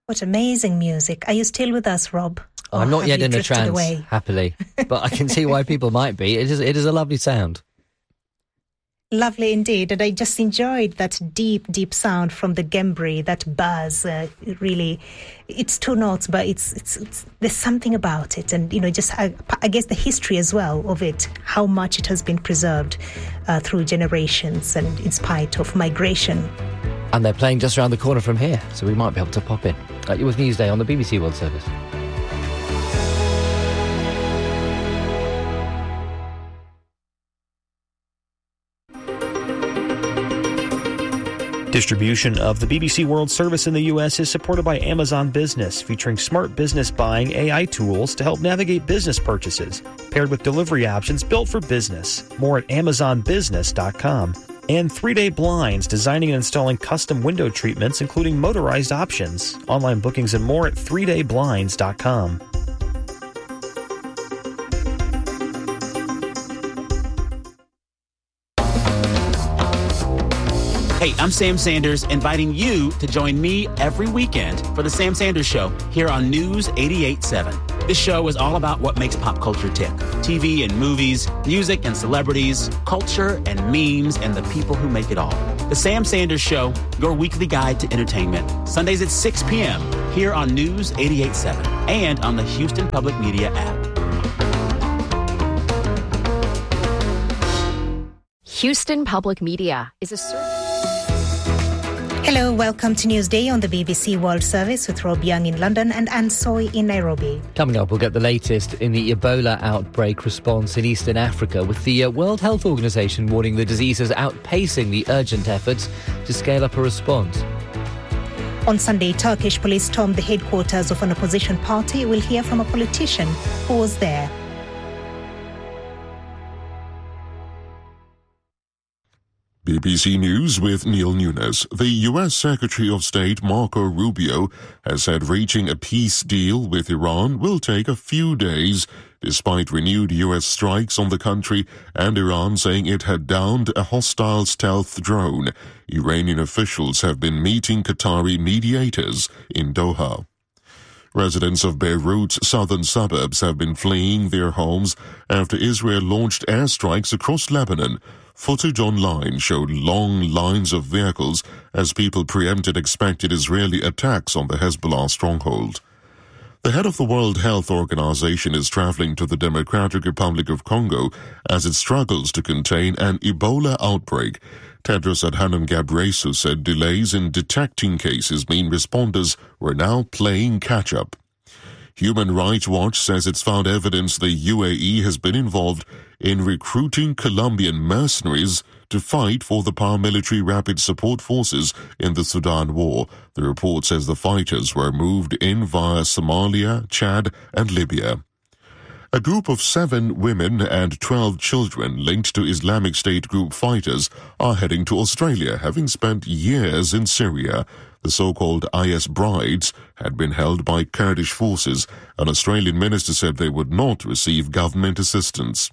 What amazing music. Are you still with us, Rob? I'm not yet in a trance, happily, but I can see why people might be. It is a lovely sound. Lovely indeed. And I just enjoyed that deep, deep sound from the Gembri, that buzz. Really, it's two notes, but it's there's something about it. And, just I guess the history as well of it, how much it has been preserved through generations and in spite of migration. And they're playing just around the corner from here, so we might be able to pop in. It was Newsday on the BBC World Service. Distribution of the BBC World Service in the U.S. is supported by Amazon Business, featuring smart business buying AI tools to help navigate business purchases, paired with delivery options built for business. More at AmazonBusiness.com. And 3-Day Blinds, designing and installing custom window treatments, including motorized options. Online bookings and more at 3dayblinds.com. Hey, I'm Sam Sanders, inviting you to join me every weekend for The Sam Sanders Show here on News 88.7. This show is all about what makes pop culture tick. TV and movies, music and celebrities, culture and memes, and the people who make it all. The Sam Sanders Show, your weekly guide to entertainment. Sundays at 6 p.m. here on News 88.7 and on the Houston Public Media app. Houston Public Media is a Hello, welcome to Newsday on the BBC World Service with Rob Young in London and Anne Soy in Nairobi. Coming up, we'll get the latest in the Ebola outbreak response in Eastern Africa, with the World Health Organization warning the disease is outpacing the urgent efforts to scale up a response. On Sunday, Turkish police stormed the headquarters of an opposition party. We'll hear from a politician who was there. BBC News with Neil Nunes. The U.S. Secretary of State Marco Rubio has said reaching a peace deal with Iran will take a few days, despite renewed U.S. strikes on the country and Iran saying it had downed a hostile stealth drone. Iranian officials have been meeting Qatari mediators in Doha. Residents of Beirut's southern suburbs have been fleeing their homes after Israel launched airstrikes across Lebanon. Footage online showed long lines of vehicles as people preempted expected Israeli attacks on the Hezbollah stronghold. The head of the World Health Organization is traveling to the Democratic Republic of Congo as it struggles to contain an Ebola outbreak. Tedros Adhanom Ghebreyesus said delays in detecting cases mean responders were now playing catch-up. Human Rights Watch says it's found evidence the UAE has been involved in recruiting Colombian mercenaries to fight for the paramilitary Rapid Support Forces in the Sudan war. The report says the fighters were moved in via Somalia, Chad, and Libya. A group of 7 women and 12 children linked to Islamic State group fighters are heading to Australia, having spent years in Syria. The so-called IS brides had been held by Kurdish forces. An Australian minister said they would not receive government assistance.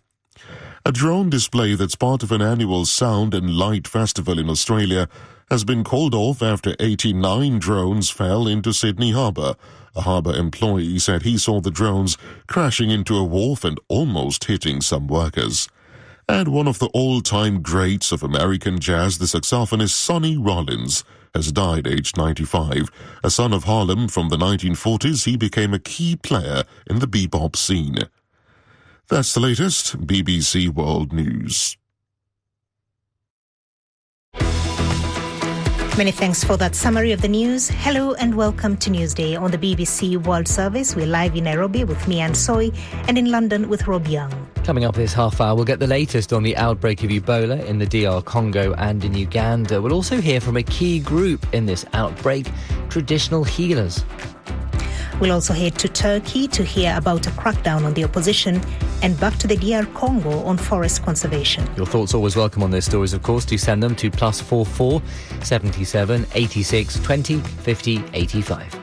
A drone display that's part of an annual sound and light festival in Australia has been called off after 89 drones fell into Sydney Harbour. A harbour employee said he saw the drones crashing into a wharf and almost hitting some workers. And one of the all-time greats of American jazz, the saxophonist Sonny Rollins, has died aged 95. A son of Harlem from the 1940s, he became a key player in the bebop scene. That's the latest BBC World News. Many thanks for that summary of the news. Hello and welcome to Newsday on the BBC World Service. We're live in Nairobi with me, Anne Soy, and in London with Rob Young. Coming up this half hour, we'll get the latest on the outbreak of Ebola in the DR Congo and in Uganda. We'll also hear from a key group in this outbreak, traditional healers. We'll also head to Turkey to hear about a crackdown on the opposition and back to the DR Congo on forest conservation. Your thoughts always welcome on those stories, of course. Do send them to +44 77 86 20 50 85.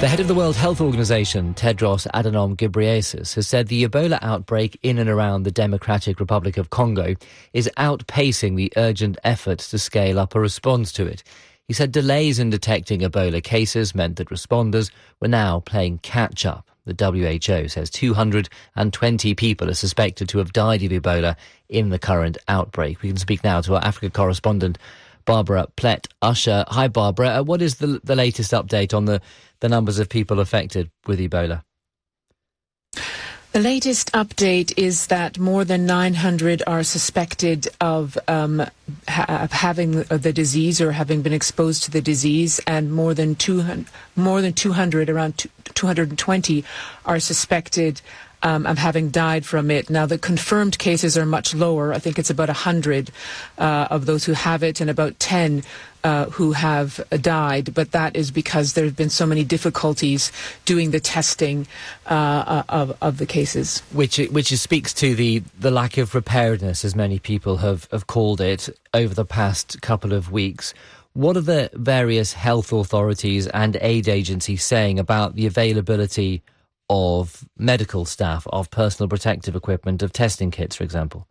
The head of the World Health Organization, Tedros Adhanom Ghebreyesus, has said the Ebola outbreak in and around the Democratic Republic of Congo is outpacing the urgent efforts to scale up a response to it. He said delays in detecting Ebola cases meant that responders were now playing catch-up. The WHO says 220 people are suspected to have died of Ebola in the current outbreak. We can speak now to our Africa correspondent, Barbara Plett-Usher. Hi, Barbara. What is the latest update on the numbers of people affected with Ebola? The latest update is that more than 900 are suspected of having the disease or having been exposed to the disease, and more than 200, around 220, are suspected of having died from it. Now, the confirmed cases are much lower. I think it's about 100 of those who have it and about 10 who have died, but that is because there have been so many difficulties doing the testing of the cases. Which speaks to the lack of preparedness, as many people have called it, over the past couple of weeks. What are the various health authorities and aid agencies saying about the availability of medical staff, of personal protective equipment, of testing kits, for example?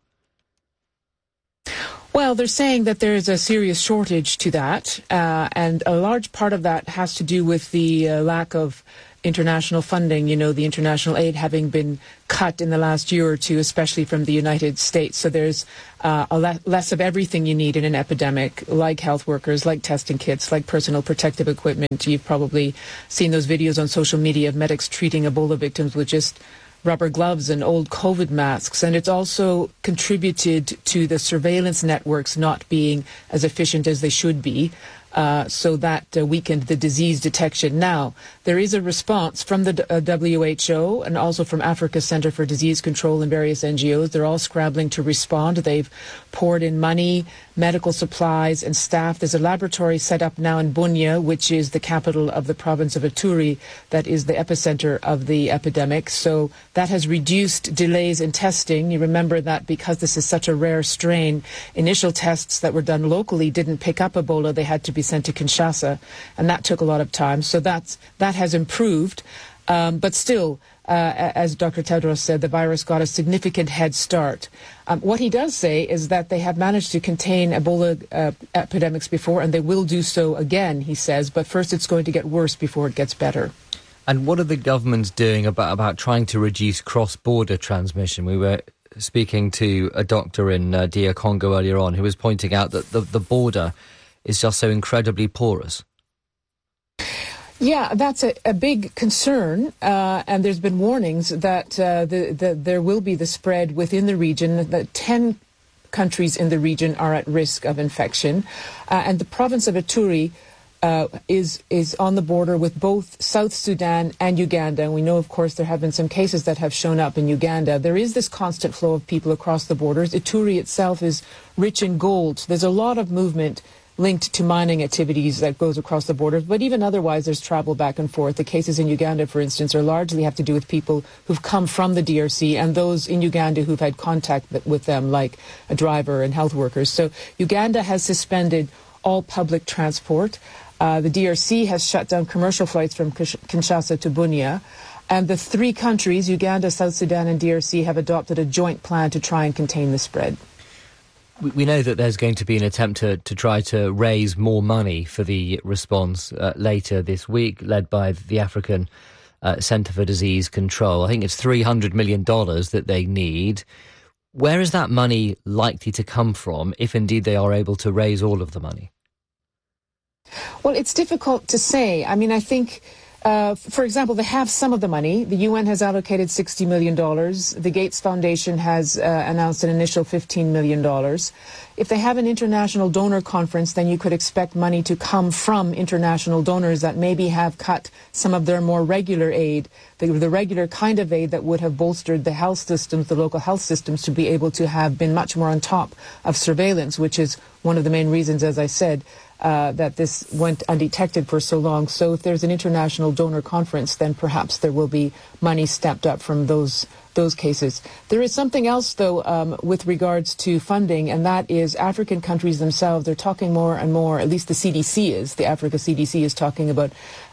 Well, they're saying that there is a serious shortage to that, and a large part of that has to do with the lack of international funding. You know, the international aid having been cut in the last year or two, especially from the United States. So there's less of everything you need in an epidemic, like health workers, like testing kits, like personal protective equipment. You've probably seen those videos on social media of medics treating Ebola victims with just rubber gloves and old COVID masks. And it's also contributed to the surveillance networks not being as efficient as they should be. So that weakened the disease detection. Now, there is a response from the WHO and also from Africa Centre for Disease Control and various NGOs. They're all scrabbling to respond. They've poured in money, medical supplies and staff. There's a laboratory set up now in Bunia, which is the capital of the province of Ituri, that is the epicenter of the epidemic. So that has reduced delays in testing. You remember that because this is such a rare strain, initial tests that were done locally didn't pick up Ebola. They had to be sent to Kinshasa, and that took a lot of time. So that has improved. But still, as Dr. Tedros said, the virus got a significant head start. What he does say is that they have managed to contain Ebola epidemics before, and they will do so again, he says. But first, it's going to get worse before it gets better. And what are the governments doing about trying to reduce cross-border transmission? We were speaking to a doctor in DR Congo earlier on who was pointing out that the border is just so incredibly porous. Yeah, that's a big concern, and there's been warnings that there will be the spread within the region, that 10 countries in the region are at risk of infection, and the province of Ituri is on the border with both South Sudan and Uganda. And we know, of course, there have been some cases that have shown up in Uganda. There is this constant flow of people across the borders. Ituri itself is rich in gold. There's a lot of movement linked to mining activities that goes across the borders, but even otherwise there's travel back and forth. The cases in Uganda, for instance, are largely have to do with people who've come from the DRC and those in Uganda who've had contact with them, like a driver and health workers. So Uganda has suspended all public transport. The DRC has shut down commercial flights from Kinshasa to Bunia. And the three countries, Uganda, South Sudan and DRC, have adopted a joint plan to try and contain the spread. We know that there's going to be an attempt to try to raise more money for the response later this week, led by the African Centre for Disease Control. I think it's $300 million that they need. Where is that money likely to come from, if indeed they are able to raise all of the money? Well, it's difficult to say. I mean, I think, for example, they have some of the money. The UN has allocated $60 million. The Gates Foundation has announced an initial $15 million. If they have an international donor conference, then you could expect money to come from international donors that maybe have cut some of their more regular aid, the regular kind of aid that would have bolstered the health systems, the local health systems, to be able to have been much more on top of surveillance, which is one of the main reasons, as I said, that this went undetected for so long. So if there's an international donor conference, then perhaps there will be money stepped up from those cases. There is something else, though, with regards to funding, and that is African countries themselves. They're talking more and more, at least the CDC is, the Africa CDC is talking about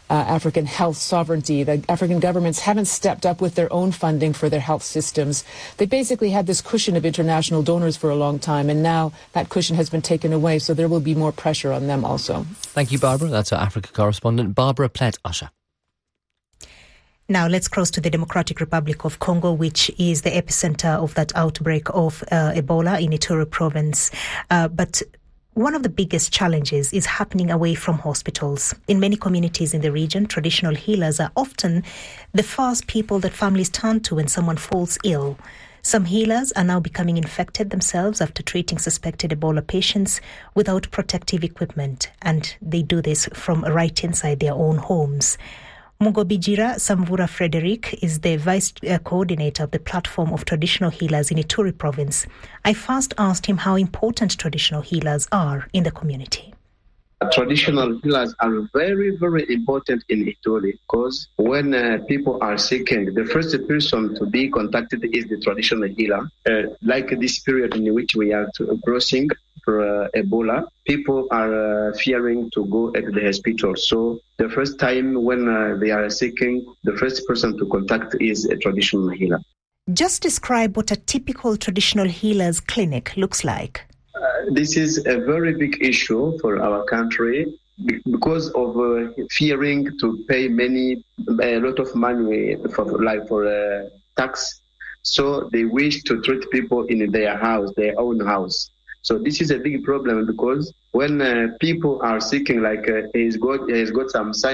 African health sovereignty. The African governments haven't stepped up with their own funding for their health systems. They basically had this cushion of international donors for a long time, and now that cushion has been taken away, so there will be more pressure on them also. Thank you, Barbara. That's our Africa correspondent, Barbara Plett-Usher. Now let's cross to the Democratic Republic of Congo, which is the epicenter of that outbreak of Ebola in Ituri province. But one of the biggest challenges is happening away from hospitals. In many communities in the region, traditional healers are often the first people that families turn to when someone falls ill. Some healers are now becoming infected themselves after treating suspected Ebola patients without protective equipment, and they do this from right inside their own homes. Mugobijira Samvura Frederick is the vice coordinator of the platform of traditional healers in Ituri province. I first asked him how important traditional healers are in the community. Traditional healers are very, very important in Ituri because when people are sick, the first person to be contacted is the traditional healer. Like this period in which we are crossing for Ebola, people are fearing to go at the hospital. So the first time when they are sick, the first person to contact is a traditional healer. Just describe what a typical traditional healer's clinic looks like. This is a very big issue for our country because of fearing to pay a lot of money for tax. So they wish to treat people in their house, their own house. So this is a big problem because when people are sick, like he's got some signs